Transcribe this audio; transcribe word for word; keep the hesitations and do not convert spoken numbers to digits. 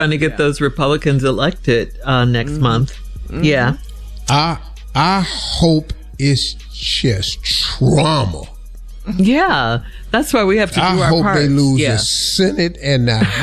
trying to get yeah. those Republicans elected uh, next mm-hmm. month. Mm-hmm. Yeah. I I hope it's just trauma. Yeah, that's why we have to do I our hope part. they lose yeah. the Senate and the